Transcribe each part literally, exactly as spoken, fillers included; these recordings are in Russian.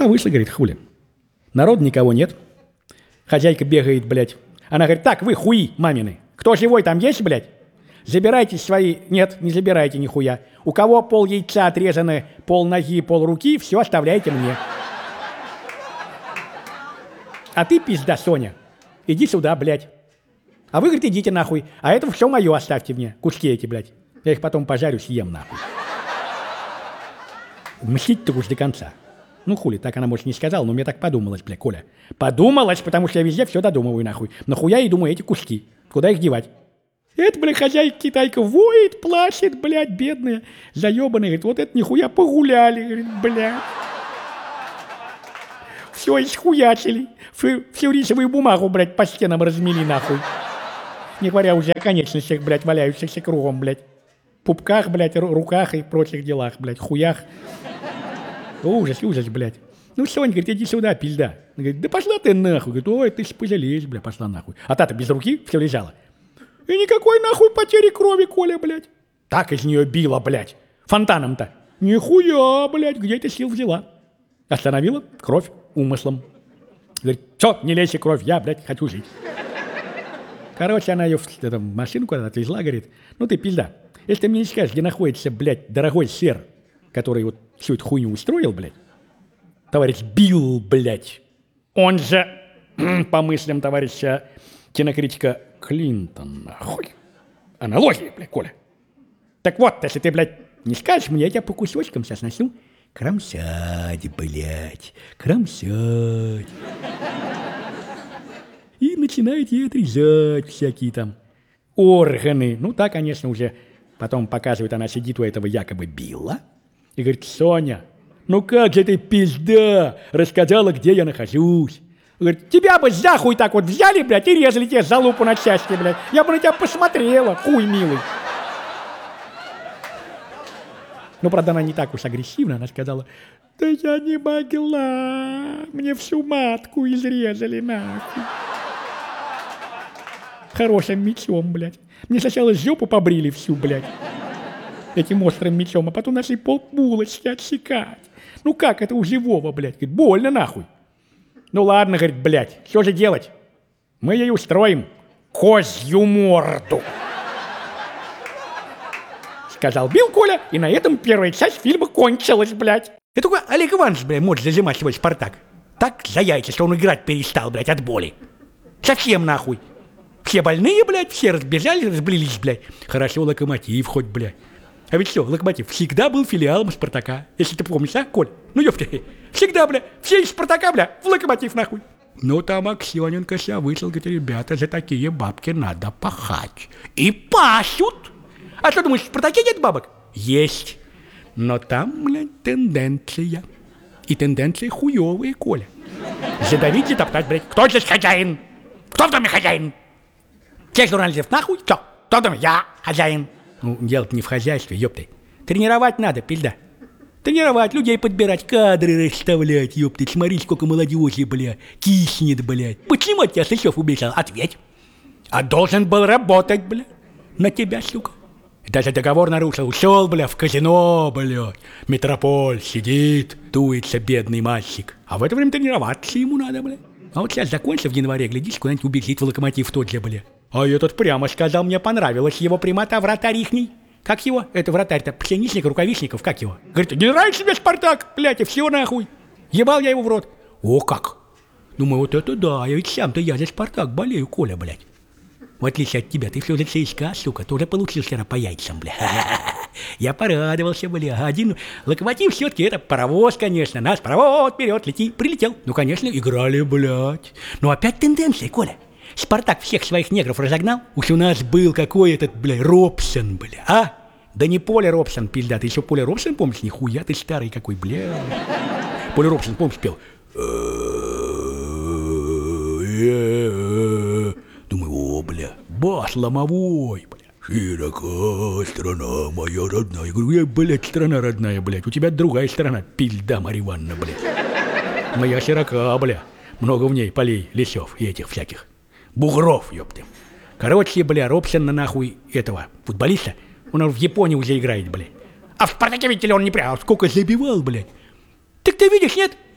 она вышла, говорит, хули. Народ никого нет. Хозяйка бегает, блядь. Она говорит, так, вы хуи мамины. Кто живой там есть, блядь? Забирайте свои... Нет, не забирайте нихуя. У кого пол яйца отрезаны, пол ноги, пол руки, все оставляйте мне. А ты, пизда, Соня, иди сюда, блядь. А вы, говорит, идите нахуй. А это все мое оставьте мне. Куски эти, блядь. Я их потом пожарю, съем нахуй. Мстить-то уж до конца. Ну хули, так она, может, не сказала, но мне так подумалось, бля, Коля. Подумалось, потому что я везде все додумываю, нахуй. Нахуя и думаю, эти куски. Куда их девать? Это, бля, хозяйка китайка воет, плачет, блядь, бедная, заебанная. Говорит, вот это нихуя погуляли, говорит, блядь. Все исхуячили. Всю, всю рисовую бумагу, блядь, по стенам размели, нахуй. Не говоря уже о конечностях, блядь, валяющихся кругом, блядь. Пупках, блядь, руках и прочих делах, блядь, хуях. Ужас, ужас, блядь. Ну, Соня, говорит, иди сюда, пизда. Она говорит, да пошла ты нахуй. Говорит, ой, ты ж пожалеешь, блядь, пошла нахуй. А та-то без руки все лежала. И никакой нахуй потери крови, Коля, блядь. Так из нее било, блядь. Фонтаном-то. Нихуя, блядь, где ты сил взяла? Остановила кровь умыслом. Говорит, все, не лейся кровь, я, блядь, хочу жить. Короче, она ее в эту машину куда-то отвезла, говорит, ну ты пизда. Если ты мне не скажешь, где находится, блядь, дорогой сэр, который вот всю эту хуйню устроил, блядь, товарищ Билл, блядь, он же, по мыслям товарища кинокритика Клинтон, нахуй. Аналогия, блядь, Коля. Так вот, если ты, блядь, не скажешь мне, я тебя по кусочкам сейчас начну кромсать, блядь, кромсать. И начинает ей отрезать всякие там органы. Ну, так, конечно, уже потом показывает, она сидит у этого якобы Билла и говорит, Соня, ну как же ты, пизда, рассказала, где я нахожусь. Говорит, тебя бы за хуй так вот взяли, блядь, и резали тебе за лупу на части, блядь. Я бы на тебя посмотрела, хуй милый. Ну, правда, она не так уж агрессивна, она сказала, да я не могла, мне всю матку изрезали нахуй. Хорошим мечом, блядь. Мне сначала жопу побрили всю, блядь, этим острым мечом, а потом нашли полбулочки отсекать. Ну как это у живого, блядь? Говорит, больно нахуй. Ну ладно, говорит, блядь, что же делать? Мы ей устроим козью морду. Сказал Билл, Коля, и на этом первая часть фильма кончилась, блядь. И только Олег Иванович, блядь, может зажимать свой Спартак. Так за яйца, что он играть перестал, блядь, от боли. Совсем нахуй. Все больные, блядь, все разбежались, разбрелись, блядь. Хорошо, Локомотив хоть, блядь. А ведь что, Локомотив всегда был филиалом Спартака. Если ты помнишь, а, Коль? Ну, ёпта, всегда, бля, все из Спартака, бля, в Локомотив, нахуй. Ну, там Аксененко себя вышел, говорит, ребята, за такие бабки надо пахать. И пашут. А что, думаешь, в Спартаке нет бабок? Есть. Но там, блядь, тенденция. И тенденции хуёвые, Коля. Задавить, затоптать, блядь. Кто здесь хозяин? Кто в доме хозяин? Всех журналистов нахуй? Кто? Кто в доме? Я хозяин. Ну, дело-то не в хозяйстве, ёпты. Тренировать надо, пизда. Тренировать, людей подбирать, кадры расставлять, ёпты. Смотри, сколько молодежи, бля, киснет, блядь. Почему тебя Сычев убежал? Ответь. А должен был работать, бля. На тебя, сука. Даже договор нарушил. Ушел, бля, в казино, блядь. Метрополь сидит, дуется бедный мальчик. А в это время тренироваться ему надо, бля. А вот сейчас закончил в январе, глядишь, куда-нибудь убежит в Локомотив тот же, бля. А этот прямо сказал, мне понравилась его прямота, вратарь ихний. Как его? Это вратарь-то, Пшеничник, Рукавишников, как его? Говорит, не нравится тебе Спартак, блядь, и все нахуй. Ебал я его в рот. О, как? Думаю, вот это да, я ведь сам-то я за Спартак болею, Коля, блядь. В отличие от тебя, ты все за ЦСКА, сука, тоже получил вчера по яйцам, бля. Я порадовался, бля. Один Локомотив все-таки это паровоз, конечно. Нас паровоз, вперед, лети, прилетел. Ну, конечно, играли, блядь. Но опять тенденция, Коля. Спартак всех своих негров разогнал. Уж у нас был какой этот, бля, Робсон, бля, а? Да не Поля Робсон, пизда. Ты еще Поля Робсон помнишь? Нихуя ты старый какой, бля. Поля Робсон, помнишь, пел? Думаю, о, бля, бас ломовой, бля. Широка страна моя родная. Я говорю, я, блядь, страна родная, блядь. У тебя другая страна, пизда, Марья Ивановна, блядь. Моя широка, бля. Много в ней полей, лесов и этих всяких. Бугров, ёпты. Короче, бля, Робсон на нахуй этого футболиста, он в Японии уже играет, блядь. А в Спартаке ведь он не прям, сколько забивал, блядь. Так ты видишь, нет?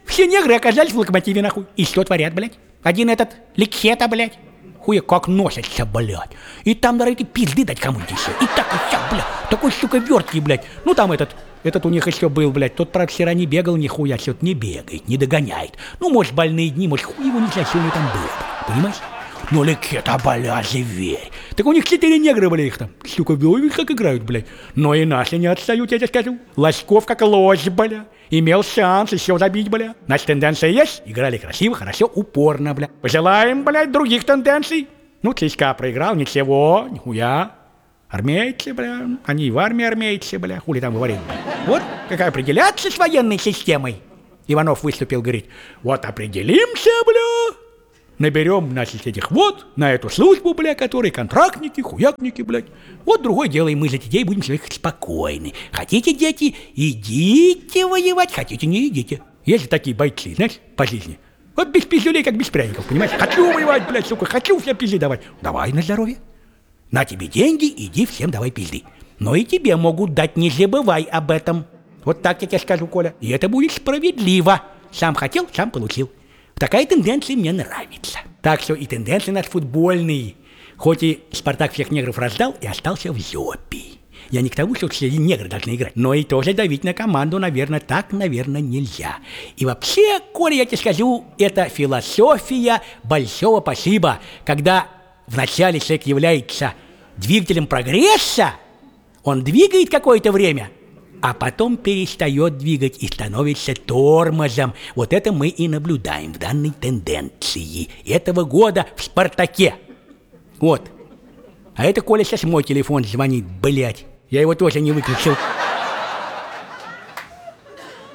Все негры оказались в Локомотиве, нахуй. И что творят, блядь? Один этот Ликета, блядь. Хуя как носятся, блядь. И там, наверное, пизды дать кому-нибудь еще. И так, и так, блядь. Такой, сука, верткий, блядь. Ну, там этот, этот у них еще был, блядь. Тот, правда, вчера не бегал, нихуя, что-то не бегает, не догоняет. Ну, может, больные дни, может, хуй его не знаю, что у него там было, понимаешь? Ну, Ликета, блядь, зверь. Так у них четыре негра, блядь, их там. Сука, видишь, как играют, блядь. Но и наши не отстают, я тебе скажу. Лоськов как лось, бля. Имел шанс еще забить, бля. Значит, тенденция есть. Играли красиво, хорошо, упорно, бля. Пожелаем, блядь, других тенденций. Ну, ЦСКА проиграл, ничего, нихуя. Армейцы, бля. Они в армии армейцы, бля. Хули там говорить, бля. Вот как определяться с военной системой. Иванов выступил, говорит, вот определимся, бля. Наберем, значит, этих вот, на эту службу, бля, которые контрактники, хуякники, блядь. Вот другое дело, и мы за детей будем человек спокойны. Хотите, дети, идите воевать, хотите, не идите. Есть такие бойцы, знаешь, по жизни. Вот без пиздюлей, как без пряников, понимаешь? Хочу воевать, блядь, сука, хочу всем пизды давать. Давай на здоровье. На тебе деньги, иди всем давай пизды. Но и тебе могут дать, не забывай об этом. Вот так я тебе скажу, Коля. И это будет справедливо. Сам хотел, сам получил. Такая тенденция мне нравится. Так что и тенденции наши футбольные. Хоть и Спартак всех негров раздал и остался в жопе. Я не к тому, что все негры должны играть, но и тоже давить на команду, наверное, так, наверное, нельзя. И вообще, Коля, я тебе скажу, это философия большого спасибо. Когда вначале человек является двигателем прогресса, он двигает какое-то время, а потом перестает двигать и становится тормозом. Вот это мы и наблюдаем в данной тенденции этого года в «Спартаке». Вот. А это Коля сейчас мой телефон звонит, блядь. Я его тоже не выключил.